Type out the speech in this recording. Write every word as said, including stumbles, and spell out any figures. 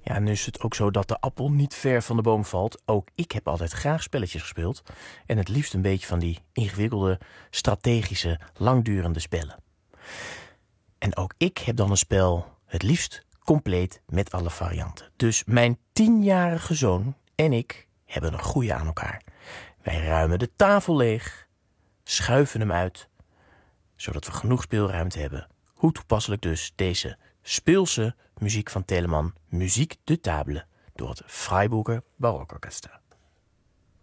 Ja, nu is het ook zo dat de appel niet ver van de boom valt. Ook ik heb altijd graag spelletjes gespeeld. En het liefst een beetje van die ingewikkelde, strategische, langdurende spellen. En ook ik heb dan een spel het liefst compleet met alle varianten. Dus mijn tienjarige zoon en ik hebben een goeie aan elkaar. Wij ruimen de tafel leeg, schuiven hem uit, zodat we genoeg speelruimte hebben. Hoe toepasselijk dus deze speelse muziek van Telemann, Muziek de Table, door het Freiburger Barokorchester.